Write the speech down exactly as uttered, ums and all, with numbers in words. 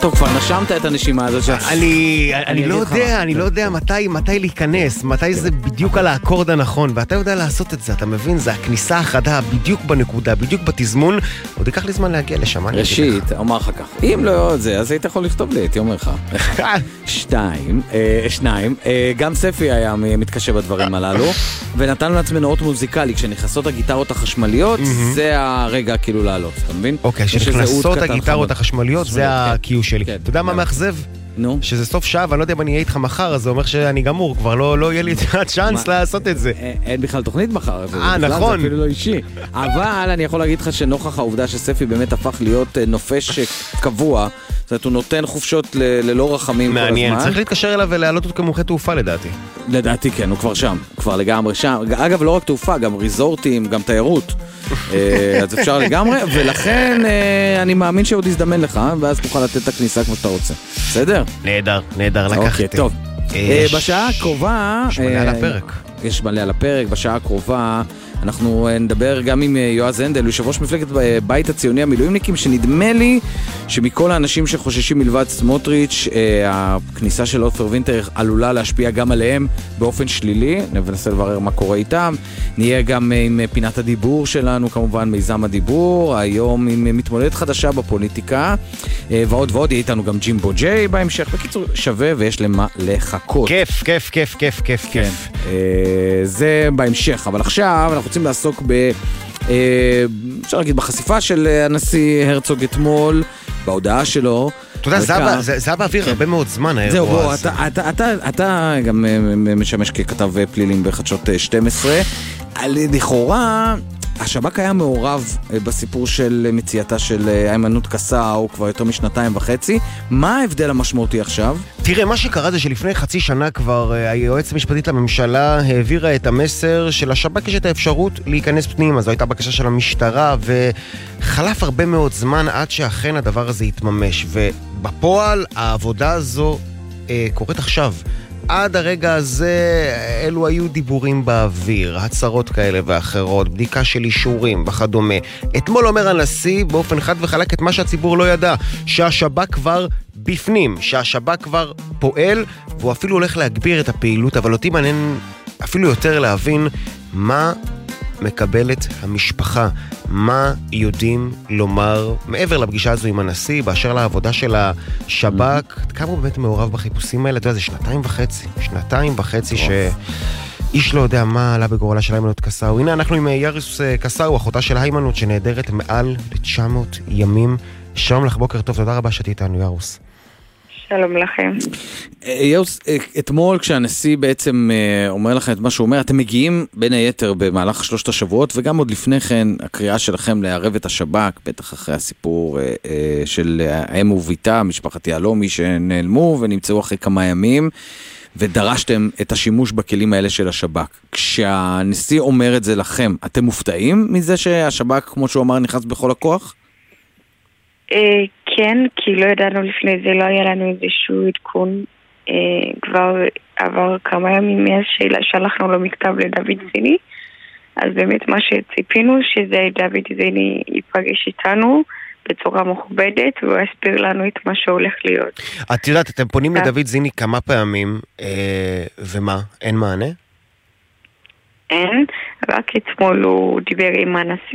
טוב, כבר נשמת את הנשימה הזאת. אני, אני לא יודע, אני לא יודע מתי, מתי להיכנס, מתי זה בדיוק על האקורד הנכון, ואתה יודע לעשות את זה, אתה מבין? זה הכניסה החדה, בדיוק בנקודה, בדיוק בתזמון, עוד ייקח לי זמן להגיע לשם. ראשית, אומר לך כך, אם לא זה, אז היית יכול לכתוב לי, הייתי אומר לך. שתיים, שניים, גם ספי היה מתקשה בדברים הללו, ונתנו לעצמנו אות מוזיקלי, כשנכנסות הגיטרות החשמליות, זה הרגע כאילו לעלות, אתה מבין? אוקיי, כשנכנסות הגיטרות החשמליות, זה הקיו שלי. אתה יודע מה מאכזב? נו. שזה סוף שעה, ואני לא יודע אם אני אהיה איתך מחר, אז זה אומר שאני גמור, כבר לא יהיה לי צ'אנס לעשות את זה. אין בכלל תוכנית מחר. אה, נכון. זה אפילו לא אישי. אבל אני יכול להגיד לך שנוכח העובדה שספי באמת הפך להיות נופש קבוע, זאת אומרת, הוא נותן חופשות ללא רחמים כל הזמן. מעניין, צריך להתקשר אליו ולהעלות אותו כמומחה תעופה לדעתי. לדעתי כן, הוא כבר שם, כבר לגמרי שם. אגב, לא רק תעופה, גם ריזורטים, גם תיירות. אז אפשר לגמרי, ולכן אני מאמין שעוד יזדמן לך, ואז תוכל לתת את הכניסה כמו שאתה רוצה. בסדר? נהדר, נהדר, לקחתי. טוב. בשעה הקרובה... יש מלא על הפרק. יש מלא על הפרק, בשעה הקרובה אנחנו נדבר גם עם יועז הנדל, יושב ראש מפלגת בית הציוני המילואימניקים, שנדמה לי שמכל האנשים שחוששים מלבד סמוטריץ', הכניסה של עופר וינטר עלולה להשפיע גם עליהם באופן שלילי, ננסה לברר מה קורה איתם. נהיה גם עם פינת הדיבור שלנו, כמובן מיזם הדיבור, היום עם מתמודדת חדשה בפוליטיקה, ועוד ועוד, יהיה איתנו גם ג'ימבו ג'יי בהמשך. בקיצור, שווה ויש למה לחכות. כיף, כיף, כיף, כיף, כיף, כיף. זה בהמשך, אבל עכשיו אנחנו רוצים לעסוק ב... אפשר להגיד, בחשיפה של הנשיא הרצוג אתמול, בהודעה שלו. אתה יודע, זה היה באוויר הרבה מאוד זמן, האירוע הזה. זהו, בוא, אתה גם משמש ככתב פלילים בחדשות שתים עשרה. לכאורה, השב"כ היה מעורב בסיפור של מציאתה של היימנוט קסאו כבר יותר משנתיים וחצי. מה ההבדל המשמעותי עכשיו? תראה, מה שקרה זה שלפני חצי שנה כבר היועצת המשפטית לממשלה העבירה את המסר של השב"כ יש את האפשרות להיכנס פנים. אז זו הייתה בקשה של המשטרה, וחלף הרבה מאוד זמן עד שאכן הדבר הזה יתממש. ובפועל העבודה הזו אה, קורית עכשיו. עד הרגע הזה אלו היו דיבורים באוויר, הצהרות כאלה ואחרות, בדיקה של אישורים וכדומה. אתמול אומר הנשיא באופן חד וחלק את מה שהציבור לא ידע, שהשב"כ כבר בפנים, שהשב"כ כבר פועל, והוא אפילו הולך להגביר את הפעילות, אבל אותי מעניין אפילו יותר להבין מה מקבלת המשפחה, מה יודעים לומר מעבר לפגישה הזו עם הנשיא, באשר לעבודה של השב"כ, כמה הוא באמת מעורב בחיפושים האלה. אתה יודע, זה שנתיים וחצי, שנתיים וחצי שאיש לא יודע מה עלה בגורלה של היימנוט קסאו. הנה אנחנו עם יאריס קסאו, אחותה של היימנוט שנהדרת מעל ל-תשע מאות ימים. שלום לך, בוקר טוב, תודה רבה שאתה איתנו, יארוס. שלום לכם. יאוס, אתמול כשהנשיא בעצם אומר לכם את מה שהוא אומר, אתם מגיעים בין היתר במהלך שלושת השבועות, וגם עוד לפני כן הקריאה שלכם לערב את השב"כ, בטח אחרי הסיפור של האם וביתה, משפחת יהלומי שנעלמו ונמצאו אחרי כמה ימים, ודרשתם את השימוש בכלים האלה של השב"כ. כשהנשיא אומר את זה לכם, אתם מופתעים מזה שהשב"כ, כמו שהוא אמר, נכנס בכל הכוח? כן, כי לא ידענו לפני זה, לא היה לנו איזשהו עדכון. כבר עבר כמה ימים מאז שלחנו לו מכתב לדוד זיני, אז באמת מה שציפינו שזה דוד זיני ייפגש איתנו בצורה מכובדת והוא יסביר לנו את מה שהולך להיות. את יודעת, אתם פונים לדוד זיני כמה פעמים, ומה? אין מענה? אין, רק אתמול הוא דיבר עם הנשיא